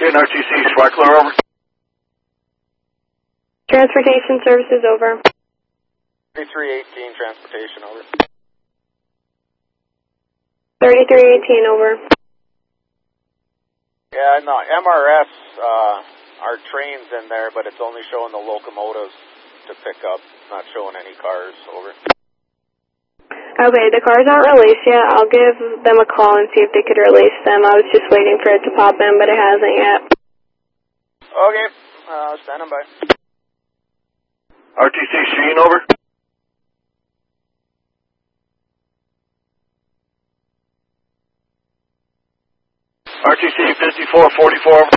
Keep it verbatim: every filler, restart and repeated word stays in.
Transportation, R T C, Schweikler, over. Transportation services, over. thirty-three eighteen, transportation, over. thirty-three eighteen, over. Yeah, no, M R S, uh, our train's in there, but it's only showing the locomotives to pick up, not showing any cars, over. Okay, the cars aren't released yet. I'll give them a call and see if they could release them. I was just waiting for it to pop in, but it hasn't yet. Okay, uh, standing by. R T C, Sheen, over. R T C, fifty-four forty-four, over.